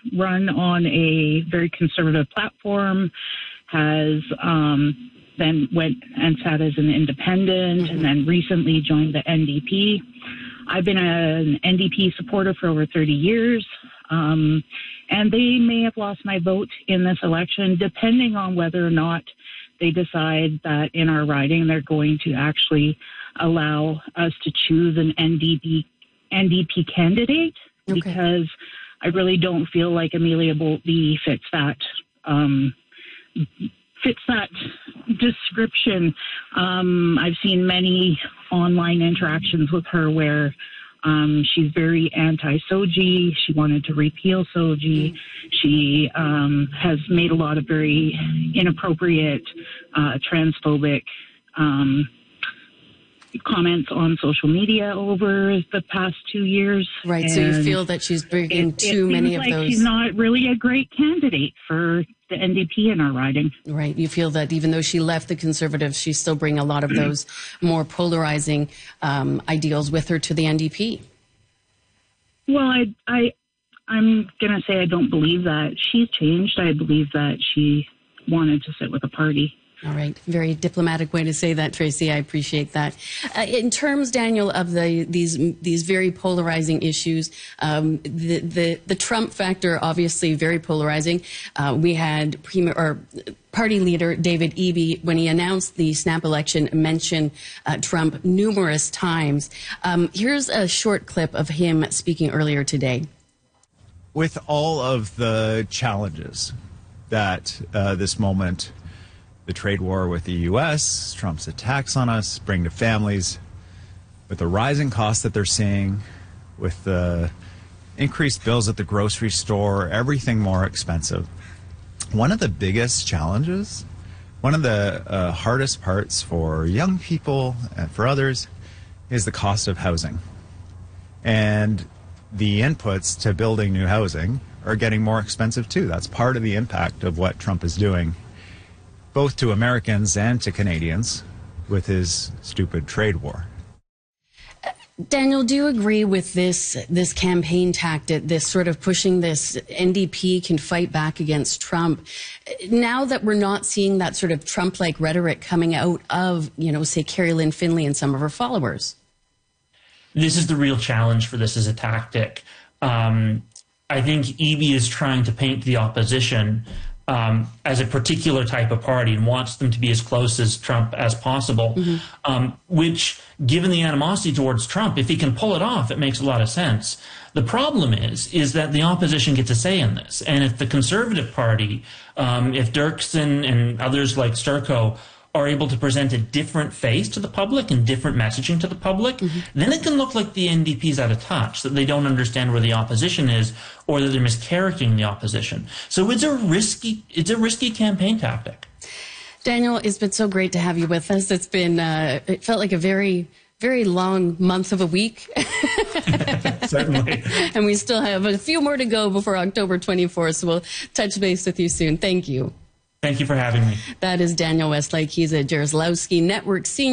run on a very conservative platform, has then went and sat as an independent, and then recently joined the NDP. I've been an NDP supporter for over 30 years, and they may have lost my vote in this election, depending on whether or not they decide that in our riding they're going to actually allow us to choose an NDP candidate, because I really don't feel like Amelia Boltby fits that description. I've seen many online interactions with her where she's very anti-SOGI. She wanted to repeal SOGI. She has made a lot of very inappropriate, transphobic comments on social media over the past 2 years. Right, and so you feel that she's bringing too many of those. She's not really a great candidate for the NDP in our riding. Right, you feel that even though she left the Conservatives, she's still bringing a lot of those more polarizing ideals with her to the NDP. Well, I'm going to say I don't believe that. She's changed. I believe that she wanted to sit with a party. All right. Very diplomatic way to say that, Tracy. I appreciate that. In terms, Daniel, of these very polarizing issues, the Trump factor, obviously very polarizing. We had Party leader David Eby, when he announced the snap election, mentioned Trump numerous times. Here's a short clip of him speaking earlier today. With all of the challenges that this moment, the trade war with the U.S., Trump's attacks on us bring to families, with the rising costs that they're seeing, with the increased bills at the grocery store, everything more expensive. One of the biggest challenges, one of the hardest parts for young people and for others is the cost of housing. And the inputs to building new housing are getting more expensive too. That's part of the impact of what Trump is doing, both to Americans and to Canadians, with his stupid trade war. Daniel, do you agree with this campaign tactic, this sort of pushing this NDP can fight back against Trump? Now that we're not seeing that sort of Trump-like rhetoric coming out of, say, Carrie Lynn Finley and some of her followers? This is the real challenge for this as a tactic. I think Eby is trying to paint the opposition as a particular type of party and wants them to be as close as Trump as possible, which, given the animosity towards Trump, if he can pull it off, it makes a lot of sense. The problem is that the opposition gets a say in this. And if the Conservative Party, if Dirksen and others like Sturco are able to present a different face to the public and different messaging to the public, then it can look like the NDP's out of touch, that they don't understand where the opposition is, or that they're mischaracterizing the opposition. So it's a risky campaign tactic. Daniel, it's been so great to have you with us. It's been, it felt like a very, very long month of a week. Certainly. And we still have a few more to go before October 24th, so we'll touch base with you soon. Thank you. Thank you for having me. That is Daniel Westlake. He's a Jarislowsky Network Senior